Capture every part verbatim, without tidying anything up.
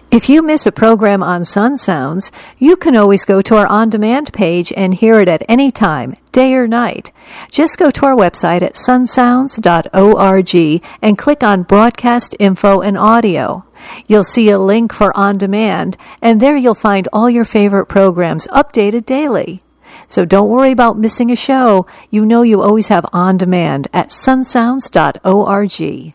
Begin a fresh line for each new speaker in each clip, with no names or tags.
If you miss a program on Sun Sounds, you can always go to our on-demand page and hear it at any time, day or night. Just go to our website at sun sounds dot org and click on Broadcast Info and Audio. You'll see a link for On Demand, and there you'll find all your favorite programs updated daily. So don't worry about missing a show. You know you always have On Demand at sun sounds dot org.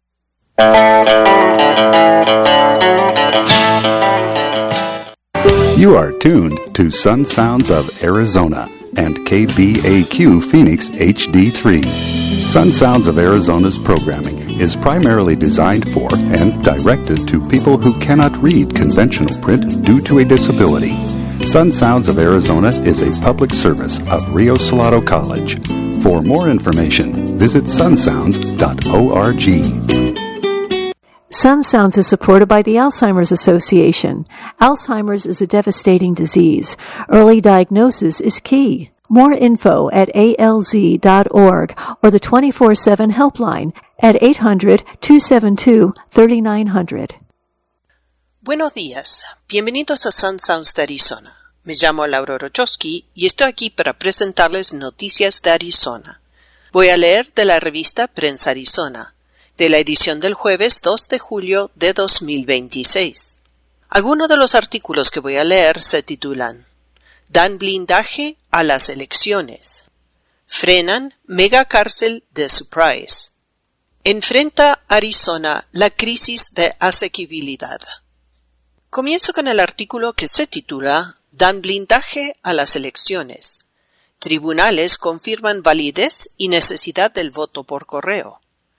You are tuned to Sun Sounds of Arizona and K B A Q Phoenix H D three. Sun Sounds of Arizona's programming is primarily designed for and directed to people who cannot read conventional print due to a disability. Sun Sounds of Arizona is a public service of Rio Salado College. For more information, visit sun sounds dot org.
Sun Sounds is supported by the Alzheimer's Association. Alzheimer's is a devastating disease. Early diagnosis is key. More info at A L Z dot org or the twenty-four seven helpline at eight hundred, two seven two, three nine zero zero.
Buenos días. Bienvenidos a Sun Sounds de Arizona. Me llamo Laura Rochowski y estoy aquí para presentarles noticias de Arizona. Voy a leer de la revista Prensa Arizona, de la edición del jueves dos de julio de dos mil veintiséis. Algunos de los artículos que voy a leer se titulan: Dan blindaje a las elecciones. Frenan mega cárcel de Surprise. Enfrenta Arizona la crisis de asequibilidad. Comienzo con el artículo que se titula Dan blindaje a las elecciones. Tribunales confirman validez y necesidad del voto por correo.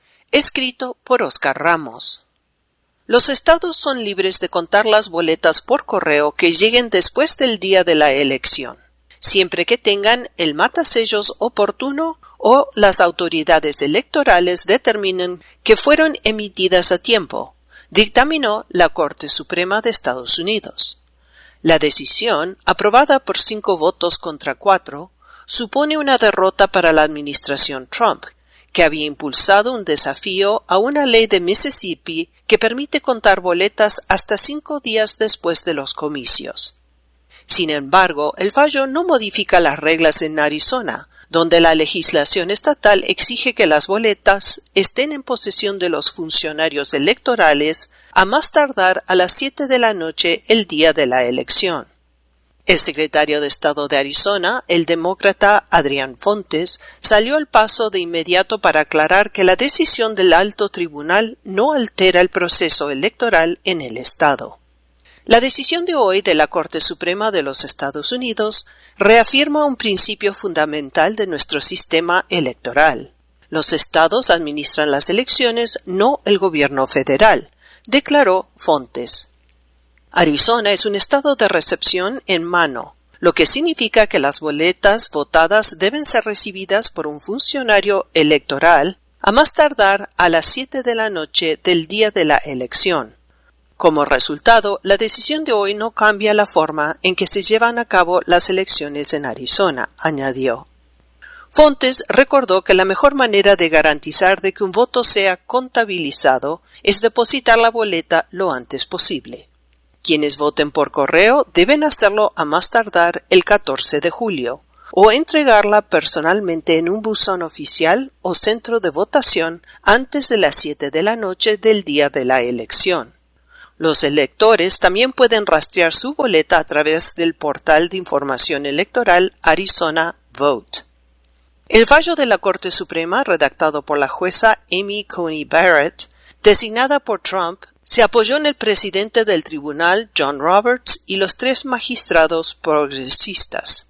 Escrito por Oscar Ramos. Los estados son libres de contar las boletas por correo que lleguen después del día de la elección, siempre que tengan el matasellos oportuno o las autoridades electorales determinen que fueron emitidas a tiempo, dictaminó la Corte Suprema de Estados Unidos. La decisión, aprobada por cinco votos contra cuatro, supone una derrota para la administración Trump, que había impulsado un desafío a una ley de Mississippi que permite contar boletas hasta cinco días después de los comicios. Sin embargo, el fallo no modifica las reglas en Arizona, donde la legislación estatal exige que las boletas estén en posesión de los funcionarios electorales a más tardar a las siete de la noche el día de la elección. El secretario de Estado de Arizona, el demócrata Adrián Fontes, salió al paso de inmediato para aclarar que la decisión del alto tribunal no altera el proceso electoral en el estado. La decisión de hoy de la Corte Suprema de los Estados Unidos reafirma un principio fundamental de nuestro sistema electoral. Los estados administran las elecciones, no el gobierno federal, declaró Fontes. Arizona es un estado de recepción en mano, lo que significa que las boletas votadas deben ser recibidas por un funcionario electoral a más tardar a las siete de la noche del día de la elección. Como resultado, la decisión de hoy no cambia la forma en que se llevan a cabo las elecciones en Arizona, añadió. Fontes recordó que la mejor manera de garantizar de que un voto sea contabilizado es depositar la boleta lo antes posible. Quienes voten por correo deben hacerlo a más tardar el catorce de julio, o entregarla personalmente en un buzón oficial o centro de votación antes de las siete de la noche del día de la elección. Los electores también pueden rastrear su boleta a través del portal de información electoral Arizona Vote. El fallo de la Corte Suprema, redactado por la jueza Amy Coney Barrett, designada por Trump, se apoyó en el presidente del tribunal, John Roberts, y los tres magistrados progresistas.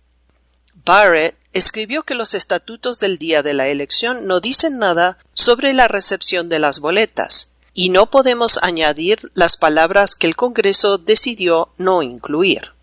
Barrett escribió que los estatutos del día de la elección no dicen nada sobre la recepción de las boletas, y no podemos añadir las palabras que el Congreso decidió no incluir.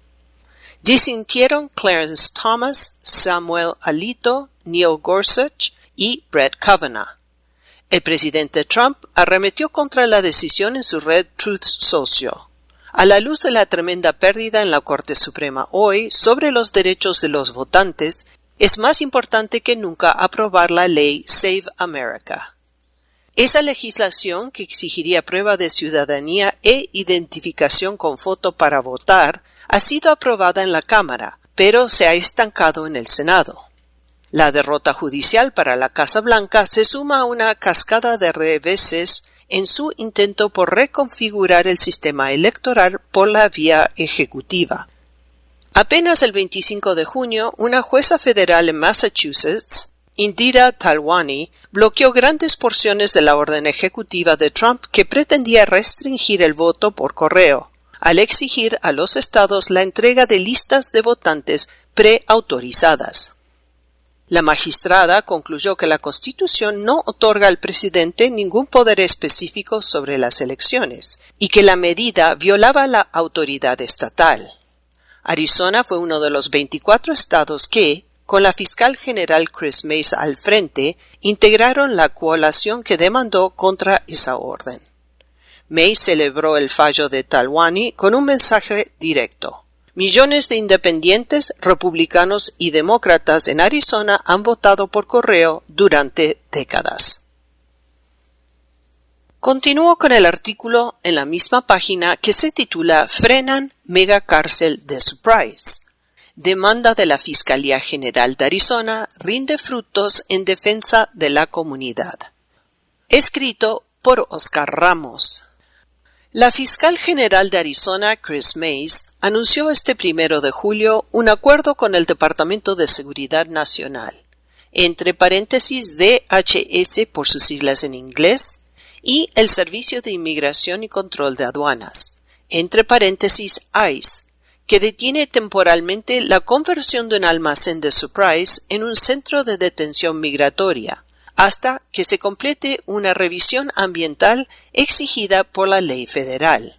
Disintieron Clarence Thomas, Samuel Alito, Neil Gorsuch y Brett Kavanaugh. El presidente Trump arremetió contra la decisión en su red Truth Social. A la luz de la tremenda pérdida en la Corte Suprema hoy sobre los derechos de los votantes, es más importante que nunca aprobar la ley Save America. Esa legislación, que exigiría prueba de ciudadanía e identificación con foto para votar, ha sido aprobada en la Cámara, pero se ha estancado en el Senado. La derrota judicial para la Casa Blanca se suma a una cascada de reveses en su intento por reconfigurar el sistema electoral por la vía ejecutiva. Apenas el veinticinco de junio, una jueza federal en Massachusetts, Indira Talwani, bloqueó grandes porciones de la orden ejecutiva de Trump que pretendía restringir el voto por correo, al exigir a los estados la entrega de listas de votantes preautorizadas. La magistrada concluyó que la Constitución no otorga al presidente ningún poder específico sobre las elecciones y que la medida violaba la autoridad estatal. Arizona fue uno de los veinticuatro estados que, con la fiscal general Chris Mays al frente, integraron la coalición que demandó contra esa orden. Mays celebró el fallo de Talwani con un mensaje directo. Millones de independientes, republicanos y demócratas en Arizona han votado por correo durante décadas. Continúo con el artículo en la misma página que se titula Frenan megacárcel de Surprise. Demanda de la Fiscalía General de Arizona rinde frutos en defensa de la comunidad. Escrito por Oscar Ramos. La fiscal general de Arizona, Chris Mays, anunció este primero de julio un acuerdo con el Departamento de Seguridad Nacional, entre paréntesis D H S por sus siglas en inglés, y el Servicio de Inmigración y Control de Aduanas, entre paréntesis I C E, que detiene temporalmente la conversión de un almacén de Surprise en un centro de detención migratoria, hasta que se complete una revisión ambiental exigida por la ley federal.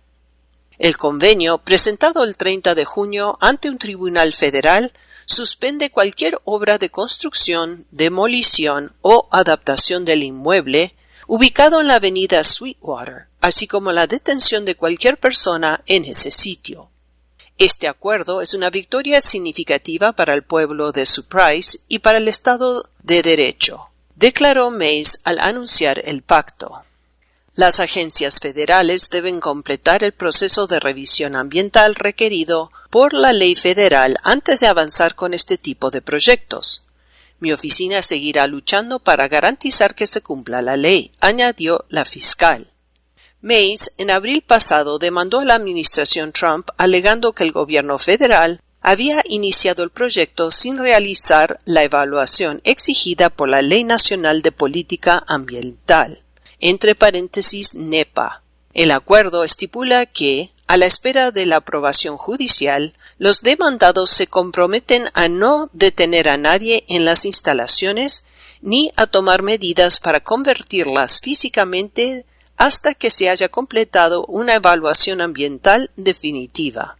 El convenio, presentado el treinta de junio ante un tribunal federal, suspende cualquier obra de construcción, demolición o adaptación del inmueble ubicado en la avenida Sweetwater, así como la detención de cualquier persona en ese sitio. Este acuerdo es una victoria significativa para el pueblo de Surprise y para el Estado de Derecho, declaró Mays al anunciar el pacto. Las agencias federales deben completar el proceso de revisión ambiental requerido por la ley federal antes de avanzar con este tipo de proyectos. Mi oficina seguirá luchando para garantizar que se cumpla la ley, añadió la fiscal. Mays, en abril pasado, demandó a la administración Trump alegando que el gobierno federal había iniciado el proyecto sin realizar la evaluación exigida por la Ley Nacional de Política Ambiental, entre paréntesis NEPA. El acuerdo estipula que, a la espera de la aprobación judicial, los demandados se comprometen a no detener a nadie en las instalaciones ni a tomar medidas para convertirlas físicamente hasta que se haya completado una evaluación ambiental definitiva.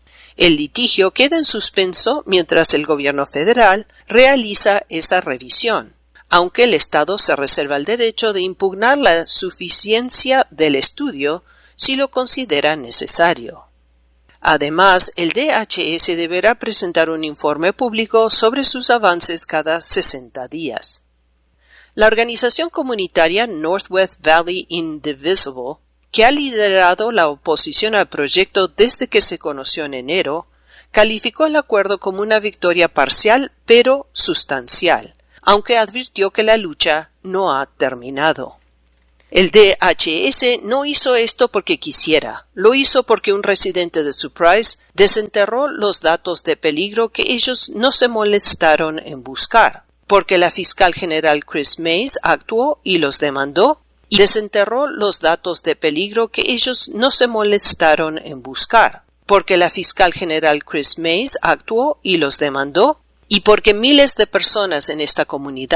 El litigio queda en suspenso mientras el gobierno federal realiza esa revisión, aunque el Estado se reserva el derecho de impugnar la suficiencia del estudio si lo considera necesario. Además, el D H S deberá presentar un informe público sobre sus avances cada sesenta días. La organización comunitaria Northwest Valley Indivisible, que ha liderado la oposición al proyecto desde que se conoció en enero, calificó el acuerdo como una victoria parcial pero sustancial, aunque advirtió que la lucha no ha terminado. El D H S no hizo esto porque quisiera, lo hizo porque un residente de Surprise desenterró los datos de peligro que ellos no se molestaron en buscar, porque la fiscal general Chris Mays actuó y los demandó y desenterró los datos de peligro que ellos no se molestaron en buscar, porque la fiscal general Chris Mays actuó y los demandó y porque miles de personas en esta comunidad